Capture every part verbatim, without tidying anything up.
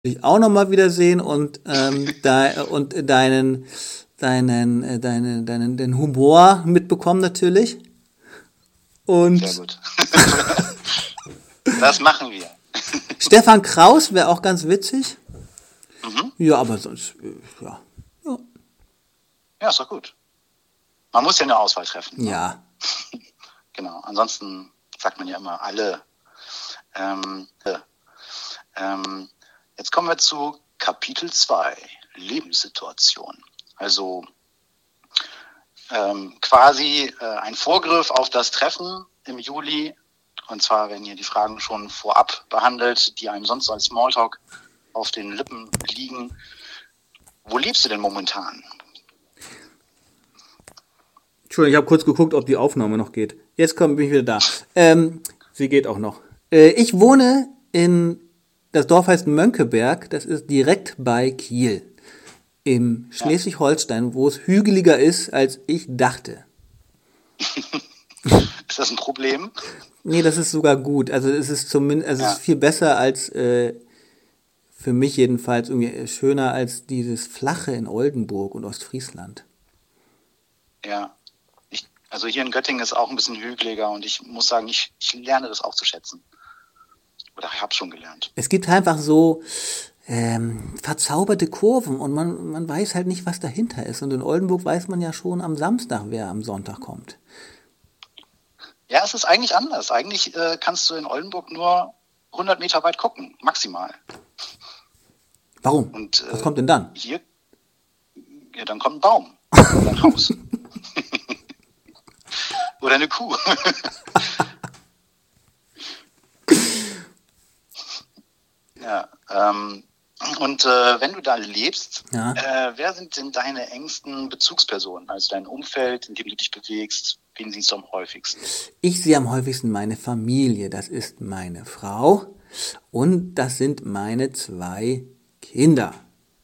dich auch nochmal wiedersehen und ähm, da, und deinen deinen äh, deinen deinen den Humor mitbekommen natürlich. Sehr Und gut. Das machen wir. Stefan Kraus wäre auch ganz witzig. Mhm. Ja, aber sonst äh, ja. Ja. Ja, ist doch gut. Man muss ja eine Auswahl treffen. Ne? Ja. Genau. Ansonsten sagt man ja immer alle. Ähm, äh, ähm, jetzt kommen wir zu Kapitel zwei, Lebenssituation. Also ähm, quasi äh, ein Vorgriff auf das Treffen im Juli. Und zwar werden hier die Fragen schon vorab behandelt, die einem sonst als Smalltalk auf den Lippen liegen. Wo lebst du denn momentan? Entschuldigung, ich habe kurz geguckt, ob die Aufnahme noch geht. Jetzt komm, bin ich wieder da. Ähm, sie geht auch noch. Äh, ich wohne in, das Dorf heißt Mönckeberg, das ist direkt bei Kiel. Im Ja. Schleswig-Holstein, wo es hügeliger ist, als ich dachte. Ist das ein Problem? Nee, das ist sogar gut. Also es ist zumindest, also es ist Ja, viel besser als, äh, für mich jedenfalls, irgendwie schöner als dieses Flache in Oldenburg und Ostfriesland. ja. Ich, also hier in Göttingen ist auch ein bisschen hügeliger und ich muss sagen, ich, ich lerne das auch zu schätzen. Oder ich habe schon gelernt. Es gibt einfach so ähm, verzauberte Kurven und man, man weiß halt nicht, was dahinter ist. Und in Oldenburg weiß man ja schon am Samstag, wer am Sonntag kommt. Ja, es ist eigentlich anders. Eigentlich äh, kannst du in Oldenburg nur hundert Meter weit gucken, maximal. Warum? Und Was äh, kommt denn dann? hier, ja, dann kommt ein Baum oder ein Haus oder eine Kuh. Ja, ähm, und äh, wenn du da lebst, Ja. äh, wer sind denn deine engsten Bezugspersonen? Also dein Umfeld, in dem du dich bewegst, wen siehst du am häufigsten? Ich sehe am häufigsten meine Familie. Das ist meine Frau und das sind meine zwei Kinder.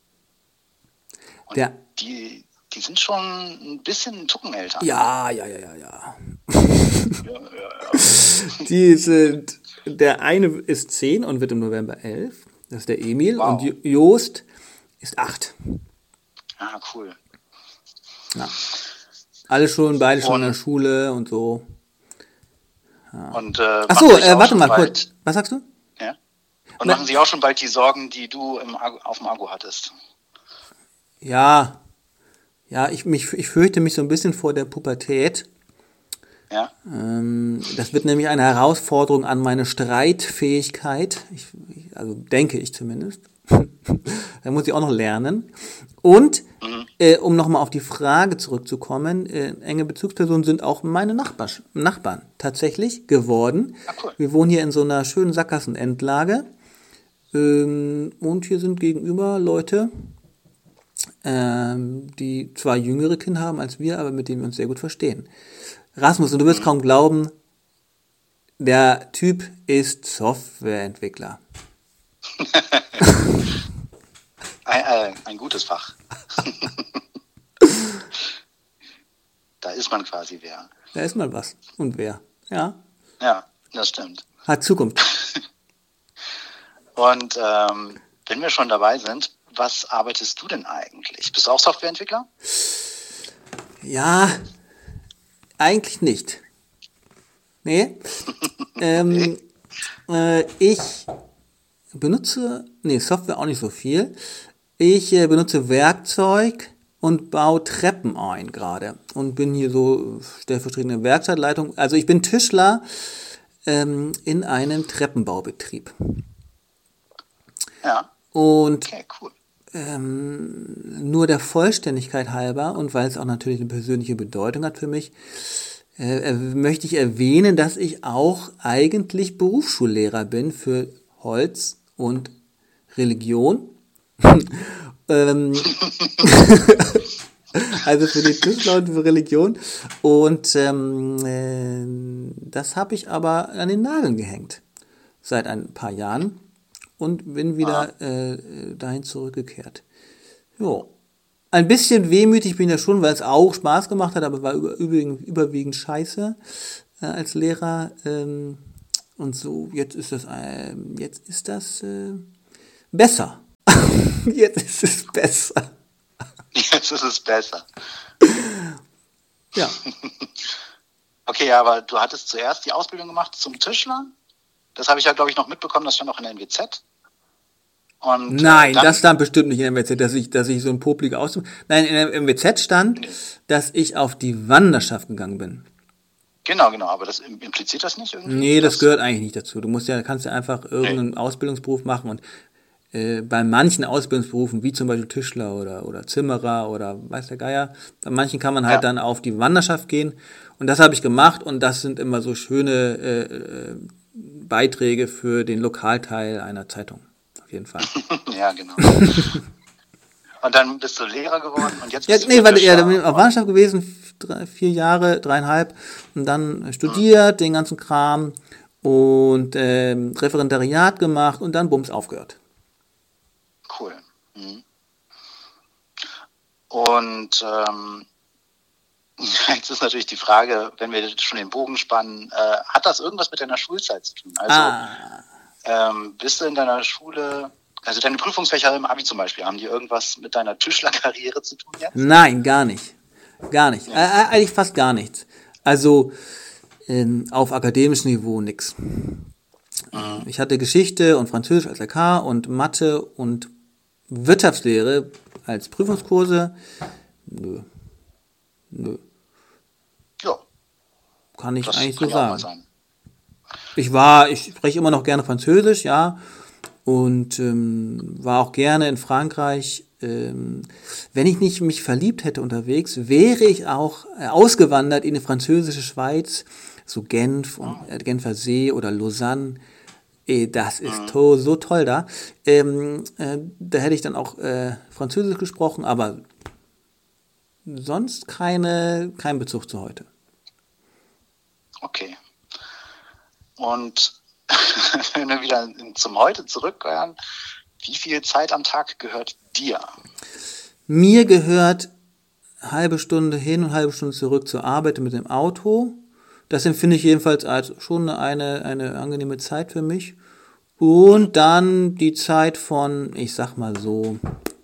Und Der, die, die sind schon ein bisschen einen Tucken älter. Ne? ja, ja, ja, ja, ja. Ja, ja, ja. Die sind, der eine ist zehn und wird im November elf. Das ist der Emil. Und Wow. Jo- Joost ist acht. Ah, cool. Ja. Alle schon, beide schon in der Und, Schule und so. und äh, Ach machen so, sich äh, auch warte schon mal bald, kurz. Was sagst du? ja? Und Na, machen sich auch schon bald die Sorgen, die du im, Ag- auf dem Akku hattest. ja, ja, ich, mich, ich fürchte mich so ein bisschen vor der Pubertät. Ja? Ähm, das wird nämlich eine Herausforderung an meine Streitfähigkeit. Ich, ich, also denke ich zumindest. Da muss ich auch noch lernen. Und Mhm. äh, um nochmal auf die Frage zurückzukommen, äh, enge Bezugspersonen sind auch meine Nachbars Nachbarn tatsächlich geworden. Ah, cool. Wir wohnen hier in so einer schönen Sackgassenendlage. Ähm, und hier sind gegenüber Leute, ähm, die zwar jüngere Kinder haben als wir, aber mit denen wir uns sehr gut verstehen. Rasmus, und du wirst Mhm. kaum glauben, der Typ ist Softwareentwickler. Ein, äh, ein gutes Fach. Da ist man quasi wer. Da ist mal was. Und wer? Ja, Ja, das stimmt. hat Zukunft. Und ähm, wenn wir schon dabei sind, was arbeitest du denn eigentlich? Bist du auch Softwareentwickler? Ja, eigentlich nicht. Nee. Ähm, äh, ich benutze, nee, Software auch nicht so viel. Ich äh, benutze Werkzeug und baue Treppen ein gerade. Und bin hier so stellvertretende Werkstattleitung. Also ich bin Tischler ähm, in einem Treppenbaubetrieb. Ja, Und okay, cool. ähm, nur der Vollständigkeit halber und weil es auch natürlich eine persönliche Bedeutung hat für mich, äh, äh, möchte ich erwähnen, dass ich auch eigentlich Berufsschullehrer bin für Holz und Religion. ähm, also für die Tischler und für Religion. Und ähm, äh, das habe ich aber an den Nageln gehängt seit ein paar Jahren und bin Ah, wieder äh, dahin zurückgekehrt. Jo. Ein bisschen wehmütig bin ich ja schon, weil es auch Spaß gemacht hat, aber war über, überwiegend, überwiegend scheiße äh, als Lehrer. Ähm, und so, jetzt ist das, ähm, jetzt ist das äh, besser. Jetzt ist es besser. Jetzt ist es besser. Ja. Okay, aber du hattest zuerst die Ausbildung gemacht zum Tischler. Das habe ich ja, glaube ich, noch mitbekommen, das stand noch in der N W Z. Und, Nein, äh, dann, das stand bestimmt nicht in der M W Z, dass ich, dass ich so ein popliger Aus... Nein, in der M W Z stand, Nee. dass ich auf die Wanderschaft gegangen bin. genau, genau, aber das im- impliziert das nicht irgendwie? Nee, das Dass- gehört eigentlich nicht dazu. Du musst ja, kannst ja einfach irgendeinen Ausbildungsberuf machen und äh, bei manchen Ausbildungsberufen, wie zum Beispiel Tischler oder, oder Zimmerer oder weiß der Geier, bei manchen kann man halt Ja. dann auf die Wanderschaft gehen und das habe ich gemacht und das sind immer so schöne äh, äh, Beiträge für den Lokalteil einer Zeitung. Auf jeden Fall. Ja, genau. Und dann bist du Lehrer geworden und jetzt Ja, bist du nee, wieder warte, ja, Tischler. da bin ich auf Wanderschaft gewesen, f- drei, vier Jahre, dreieinhalb, und dann studiert, den ganzen Kram und ähm, Referendariat gemacht und dann bums aufgehört. Cool. Mhm. Und ähm, jetzt ist natürlich die Frage, wenn wir schon den Bogen spannen, äh, hat das irgendwas mit deiner Schulzeit zu tun? Also Ah, ähm, bist du in deiner Schule, also deine Prüfungsfächer im Abi zum Beispiel, haben die irgendwas mit deiner Tischlerkarriere zu tun jetzt? nein, gar nicht. Gar nicht. Äh, äh, eigentlich fast gar nichts. Also ähm, auf akademischem Niveau nix. Ich hatte Geschichte und Französisch als L K und Mathe und Wirtschaftslehre als Prüfungskurse. Nö. Nö. Ja, Kann ich das eigentlich kann so ja auch mal sagen. sein. Ich war, ich spreche immer noch gerne Französisch, ja, und ähm, war auch gerne in Frankreich. Ähm, wenn ich nicht mich verliebt hätte unterwegs, wäre ich auch äh, ausgewandert in die französische Schweiz, so Genf und äh, Genfer See oder Lausanne. Eh, das ist to so toll da. Ähm, äh, da hätte ich dann auch äh, Französisch gesprochen, aber sonst keine, kein Bezug zu heute. Okay. Und wenn wir wieder zum Heute zurückkehren, wie viel Zeit am Tag gehört dir? Mir gehört halbe Stunde hin und halbe Stunde zurück zur Arbeit mit dem Auto. Das empfinde ich jedenfalls als schon eine, eine angenehme Zeit für mich. Und dann die Zeit von, ich sag mal so,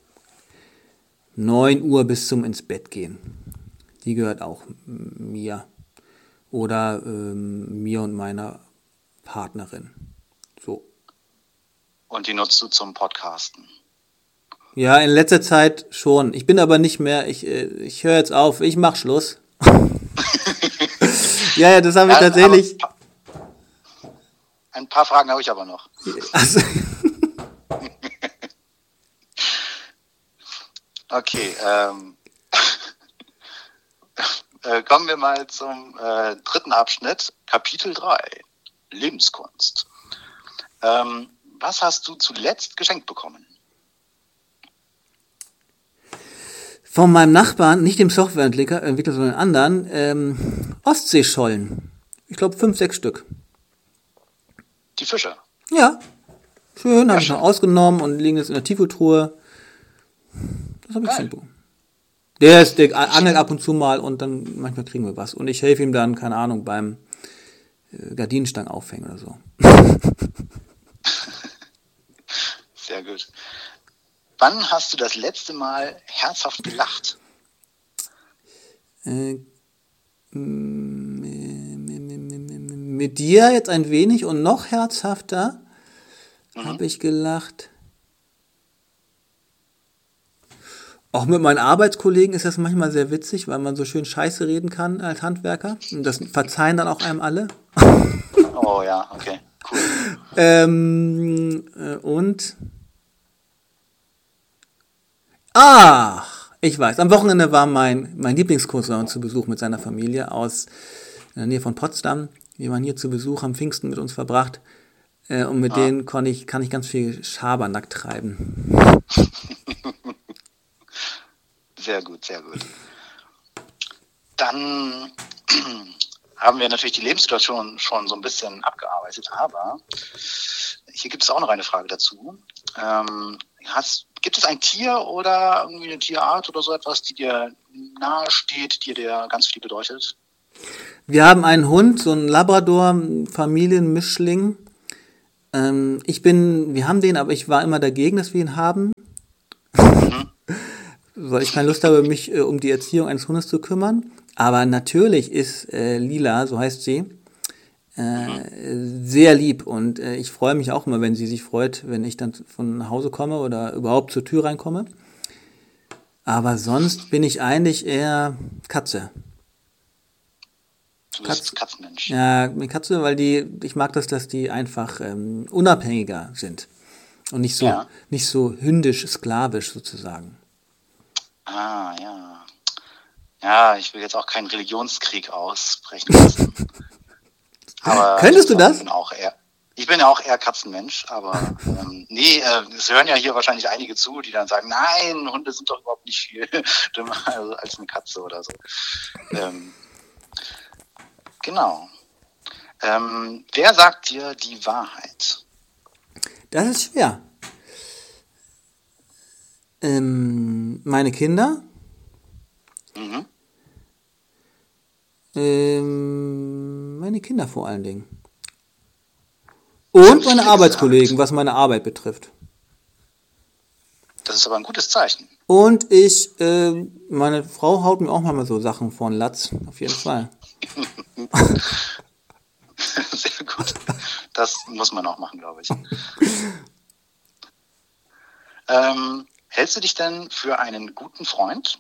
neun Uhr bis zum ins Bett gehen. Die gehört auch mir. Oder ähm, mir und meiner Partnerin. So. Und die nutzt du zum Podcasten. Ja, in letzter Zeit schon. Ich bin aber nicht mehr, ich, äh, ich höre jetzt auf, ich mach Schluss. ja, ja, das habe ich Ja, tatsächlich. aber ein paar Fragen habe ich aber noch. Also, Okay, ähm, äh, kommen wir mal zum äh, dritten Abschnitt, Kapitel drei, Lebenskunst. Ähm, was hast du zuletzt geschenkt bekommen? von meinem Nachbarn, nicht dem Softwareentwickler, Entwickler, sondern anderen, ähm, Ostseeschollen. Ich glaube fünf, sechs Stück. Die Fische. Ja, schön, habe Ja, ich noch schön. ausgenommen und liegen jetzt in der Tiefkühltruhe. Das habe ich Geil. geschenkt bekommen. Der ist, der angelt ab und zu mal und dann manchmal kriegen wir was. Und ich helfe ihm dann, keine Ahnung, beim äh, Gardinenstangen aufhängen oder so. Sehr gut. Wann hast du das letzte Mal herzhaft gelacht? Äh, m- m- m- m- mit dir jetzt ein wenig und noch herzhafter habe ich gelacht. Auch mit meinen Arbeitskollegen ist das manchmal sehr witzig, weil man so schön Scheiße reden kann als Handwerker. Und das verzeihen dann auch einem alle. Oh ja, okay, cool. Ähm, äh, und. Ach, ich weiß. Am Wochenende war mein, mein Lieblingscousin zu Besuch mit seiner Familie aus in der Nähe von Potsdam. Wir waren hier zu Besuch, haben Pfingsten mit uns verbracht. Äh, und mit Ah. denen kann ich, kann ich ganz viel Schabernack treiben. Sehr gut, sehr gut. Dann haben wir natürlich die Lebenssituation schon so ein bisschen abgearbeitet, aber hier gibt es auch noch eine Frage dazu. Ähm, hast, gibt es ein Tier oder irgendwie eine Tierart oder so etwas, die dir nahe steht, die dir ganz viel bedeutet? Wir haben einen Hund, so einen Labrador-Familienmischling. Ähm, ich bin, wir haben den, aber ich war immer dagegen, dass wir ihn haben. weil ich keine Lust habe, mich äh, um die Erziehung eines Hundes zu kümmern. Aber natürlich ist äh, Lila, so heißt sie, äh, sehr lieb. Und äh, ich freue mich auch immer, wenn sie sich freut, wenn ich dann von nach Hause komme oder überhaupt zur Tür reinkomme. Aber sonst bin ich eigentlich eher Katze. Du bist Katzenmensch. Ja, eine Katze, weil die, ich mag das, dass die einfach ähm, unabhängiger sind. Und nicht so, Ja. nicht so hündisch, sklavisch sozusagen. Ah, ja. Ja, ich will jetzt auch keinen Religionskrieg ausbrechen lassen. Aber Könntest du das? Ich bin auch eher, ich bin ja auch eher Katzenmensch, aber ähm, nee, äh, es hören ja hier wahrscheinlich einige zu, die dann sagen, nein, Hunde sind doch überhaupt nicht viel dümmer als eine Katze oder so. Ähm, genau. Ähm, wer sagt dir die Wahrheit? Das ist schwer. Ähm, meine Kinder. Mhm. Ähm, meine Kinder vor allen Dingen. Und meine Arbeitskollegen, was meine Arbeit betrifft. Das ist aber ein gutes Zeichen. Und ich, äh, meine Frau haut mir auch manchmal so Sachen vor den Latz. Auf jeden Fall. Sehr gut. Das muss man auch machen, glaube ich. ähm, hältst du dich denn für einen guten Freund?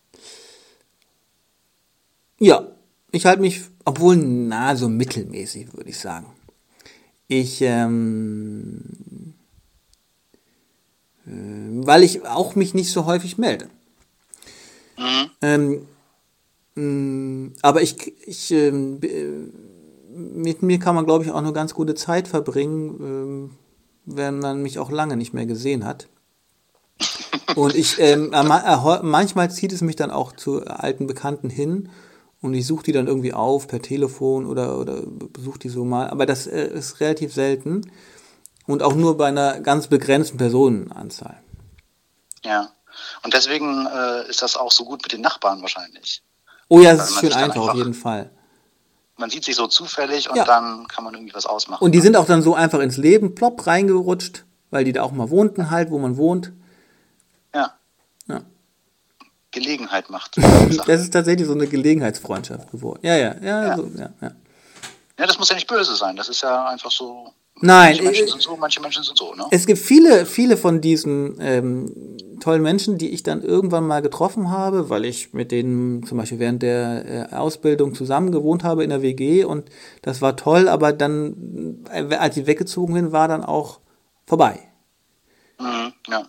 Ja, ich halte mich, obwohl, na, so mittelmäßig, würde ich sagen. Ich, ähm, äh, weil ich auch mich nicht so häufig melde. Mhm. Ähm, mh, aber ich, ich, ähm, äh, mit mir kann man, glaube ich, auch eine ganz gute Zeit verbringen, ähm, wenn man mich auch lange nicht mehr gesehen hat. Und ich, ähm, ma- äh, manchmal zieht es mich dann auch zu alten Bekannten hin und ich suche die dann irgendwie auf per Telefon oder, oder besuche die so mal. Aber das äh, ist relativ selten und auch nur bei einer ganz begrenzten Personenanzahl. Ja. Und deswegen äh, ist das auch so gut mit den Nachbarn wahrscheinlich. Oh ja, es Weil ist man schön sich dann einfach, auf einfach- jeden Fall. Man sieht sich so zufällig und Ja. dann kann man irgendwie was ausmachen. Und die sind auch dann so einfach ins Leben plopp reingerutscht, weil die da auch mal wohnten halt, wo man wohnt. Ja. Ja. Gelegenheit macht. Das ist tatsächlich so eine Gelegenheitsfreundschaft geworden. Ja, ja, ja, Ja. so, ja, ja. Ja, das muss ja nicht böse sein. Das ist ja einfach so. Nein, Manche Menschen äh, sind so, manche Menschen sind so, ne? Es gibt viele, viele von diesen ähm, tollen Menschen, die ich dann irgendwann mal getroffen habe, weil ich mit denen zum Beispiel während der äh, Ausbildung zusammen gewohnt habe in der W G und das war toll, aber dann, äh, als ich weggezogen bin, war dann auch vorbei. Mhm, ja.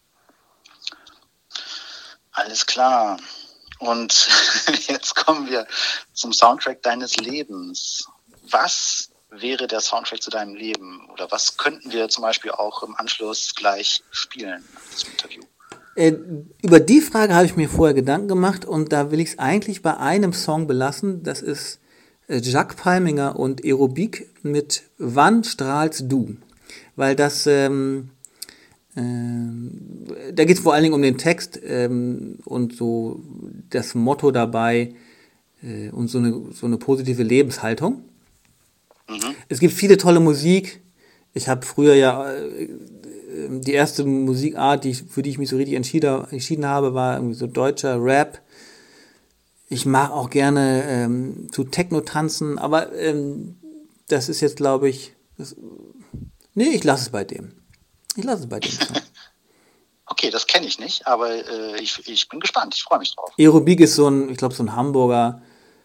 Alles klar. Und jetzt kommen wir zum Soundtrack deines Lebens. Was wäre der Soundtrack zu deinem Leben? Oder was könnten wir zum Beispiel auch im Anschluss gleich spielen nach diesem Interview? Äh, über die Frage habe ich mir vorher Gedanken gemacht und da will ich es eigentlich bei einem Song belassen. Das ist äh, Jacques Palminger und Aerobik mit Wann strahlst du? Weil das, ähm, ähm, da geht es vor allen Dingen um den Text ähm, und so das Motto dabei äh, und so eine, so eine positive Lebenshaltung. Mhm. Es gibt viele tolle Musik. Ich habe früher ja äh, die erste Musikart, die ich, für die ich mich so richtig entschieden, entschieden habe, war irgendwie so deutscher Rap. Ich mag auch gerne ähm, zu Techno tanzen, aber ähm, das ist jetzt, glaube ich, das, nee, ich lasse es bei dem. Ich lasse es bei dem Song. Okay, das kenne ich nicht, aber äh, ich, ich bin gespannt. Ich freue mich drauf. Aerobik ist so ein, ich glaube, so ein Hamburger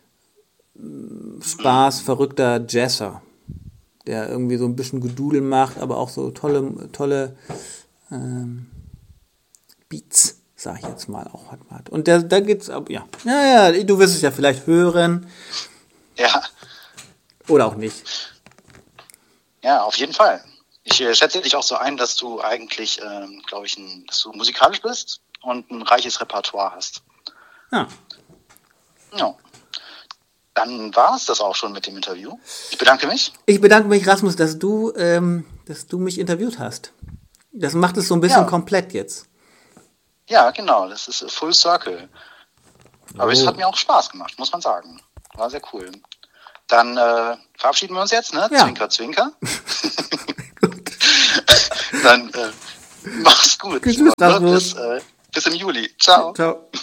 Spaß, verrückter Jazzer, der irgendwie so ein bisschen Gedudel macht, aber auch so tolle, tolle ähm, Beats, sag ich jetzt mal, auch hat. Und der, da geht's ab, ja. Ja, ja, du wirst es ja vielleicht hören. Ja, Oder auch nicht. ja, auf jeden Fall. Ich äh, schätze dich auch so ein, dass du eigentlich, ähm, glaube ich, ein, dass du musikalisch bist und ein reiches Repertoire hast. Ja. Ja. Dann war es das auch schon mit dem Interview. Ich bedanke mich. Ich bedanke mich, Rasmus, dass du, ähm, dass du mich interviewt hast. Das macht es so ein bisschen Ja. komplett jetzt. Ja, genau. Das ist Full Circle. Aber Oh. es hat mir auch Spaß gemacht, muss man sagen. War sehr cool. Dann äh, verabschieden wir uns jetzt, ne? Ja. Zwinker, zwinker. Dann äh, mach's gut. Tschüss, Und Rasmus. bis, äh, Bis im Juli. Ciao. Ciao.